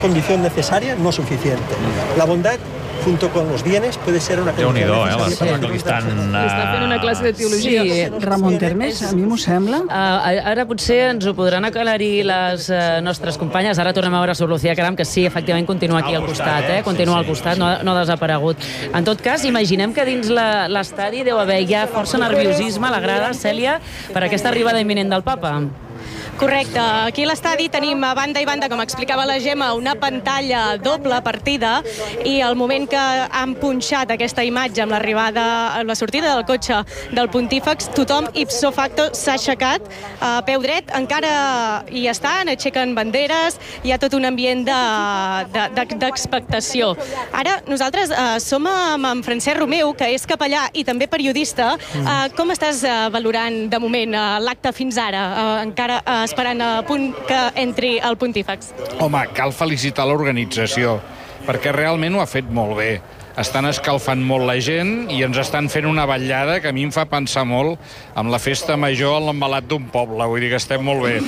condición necesaria, no suficiente. La bondad junto con los bienes puede ser una condición necesaria. Que li estan fent una classe de teologia. Sí, Ramon Termes, a mi m'ho sembla. Ara potser ens ho podran aclarir les nostres companyes. Ara tornem a veure sobre Lucía Caram, que sí, efectivament, continua aquí al costat, continua al costat, no ha desaparegut. En tot cas, imaginem que dins l'estadi deu haver ja força nerviosisme a la grada, Cèlia, per aquesta arribada imminent del papa. Correcte. Aquí a l'estadi tenim a banda i banda, com explicava la Gemma, una pantalla doble partida, i al moment que han punxat aquesta imatge amb l'arribada, amb la sortida del cotxe del Pontífex, tothom ipso facto s'ha aixecat a peu dret, encara hi estan, aixequen banderes, hi ha tot un ambient d'expectació. Ara, nosaltres som amb Francesc Romeu, que és capellà i també periodista. Com estàs valorant de moment l'acte fins ara, encara esperant a punt que entri el Pontífex? Home, cal felicitar l'organització, perquè realment ho ha fet molt bé. Estan escalfant molt la gent i ens estan fent una vetllada que a mi em fa pensar molt amb la festa major a l'embalat d'un poble. Vull dir que estem molt bé.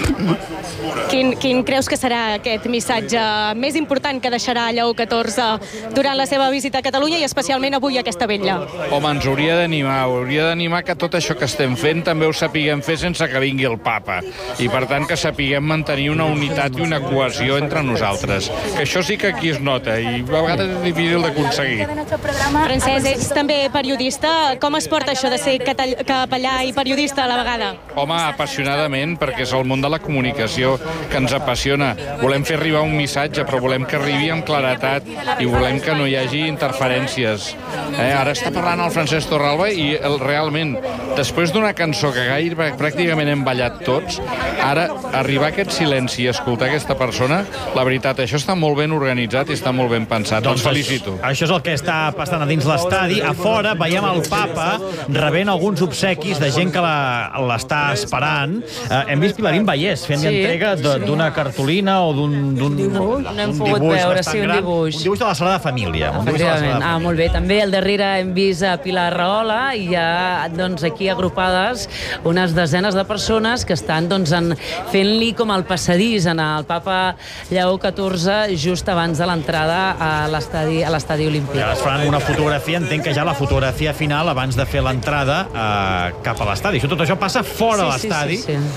Quin creus que serà aquest missatge més important que deixarà Lleó XIV durant la seva visita a Catalunya i especialment avui a aquesta vetlla? Home, ens hauria d'animar que tot això que estem fent també ho sapiguem fer sense que vingui el papa. I per tant que sapiguem mantenir una unitat i una cohesió entre nosaltres. Que això sí que aquí es nota i a vegades és difícil d'aconseguir. Francesc, ets també periodista. Com es porta això de ser capellà i periodista a la vegada? Home, apassionadament, perquè és el món de la comunicació que ens apassiona. Volem fer arribar un missatge, però volem que arribi amb claretat i volem que no hi hagi interferències. Ara està parlant el Francesc Torralba i realment, després d'una cançó que gairebé pràcticament hem ballat tots, ara arribar a aquest silenci i escoltar aquesta persona, la veritat, això està molt ben organitzat i està molt ben pensat. Doncs felicito. Això és el que està passant a dins l'estadi. A fora veiem el papa rebent alguns obsequis de gent que l'està esperant. Hem vist Pilarín Vallès fent entrega d'una cartolina o d'un dibuix. No hem pogut veure, sí, un dibuix. Un dibuix de la Sagrada Família. Molt bé. També al darrere hem vist a Pilar Rahola i hi ha aquí agrupades unes desenes de persones que estan fent-li com el passadís al papa Lleó XIV just abans de l'entrada a l'estadi olímpic. Ara es faran una fotografia, entenc que ja la fotografia final abans de fer l'entrada cap a l'estadi. Tot això passa fora de l'estadi,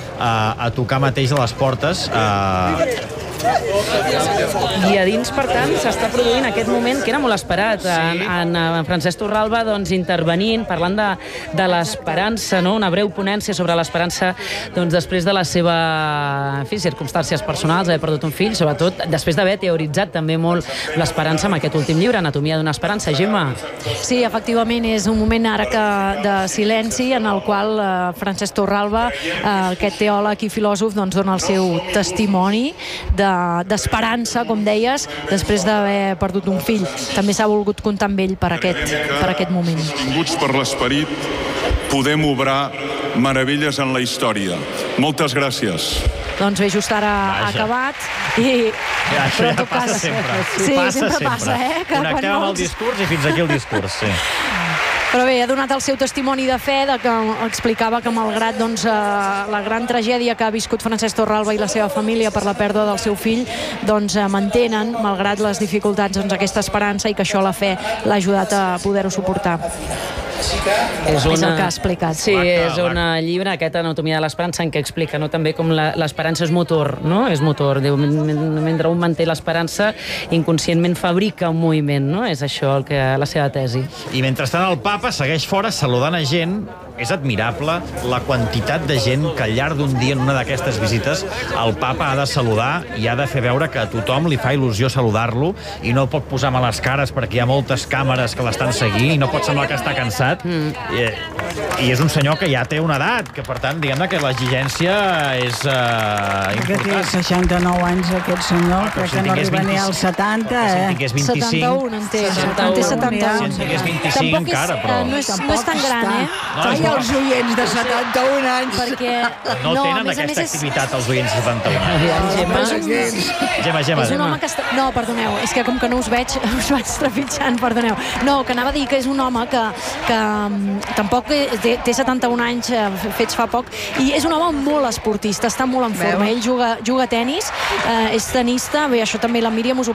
a tocar mateix de les portes. I a dins, per tant, s'està produint aquest moment que era molt esperat. En Francesc Torralba intervenint, parlant de l'esperança, una breu ponència sobre l'esperança després de la seva circumstàncies personals, haver perdut un fill, sobretot després d'haver teoritzat també molt l'esperança amb aquest últim llibre, Anatomia d'una esperança. Gemma? Sí, efectivament, és un moment ara de silenci en el qual Francesc Torralba, aquest teòleg i filòsof, dona el seu testimoni d'esperança, com deies, després d'haver perdut un fill. També s'ha volgut comptar amb ell per aquest moment. Sostinguts per l'esperit, podem obrar meravelles en la història. Moltes gràcies. Doncs bé, just ara ha acabat i... Això ja passa sempre. Sí, sempre passa, Connectem amb el discurs i fins aquí el discurs, sí. Però bé, ha donat el seu testimoni de fe, que explicava que malgrat la gran tragèdia que ha viscut Francesc Torralba i la seva família per la pèrdua del seu fill, mantenen, malgrat les dificultats, aquesta esperança i que això la fe l'ha ajudat a poder-ho suportar. És el que ha explicat. Sí, és un llibre, aquest Anatomia de l'esperança, en què explica també com l'esperança és motor, no? És motor. Mentre un manté l'esperança, inconscientment fabrica un moviment, no? És això la seva tesi. I mentrestant el papa segueix fora saludant a gent. És admirable la quantitat de gent que al llarg d'un dia en una d'aquestes visites el papa ha de saludar i ha de fer veure que a tothom li fa il·lusió saludar-lo i no pot posar males cares perquè hi ha moltes càmeres que l'estan seguint i no pot semblar que està cansat. I és un senyor que ja té una edat, que per tant, diguem-ne que l'exigència és important. Que té 69 anys aquest senyor, crec que no arriba ni als 70, Si en tingués 25... 71 en té 71. Si en tingués 25 encara, però... No és tan gran, No, és I els oients de 71 anys. Perquè... No tenen aquesta activitat els oients de 71 anys. Gemma. És un home que està... No, perdoneu, és que com que no us veig, us vaig trepitjant, perdoneu. No, que anava a dir que és un home que tampoc té 71 anys fets fa poc, i és un home molt esportista, està molt en forma. Ell juga a tenis, és tenista, bé, això també la Míriam us ho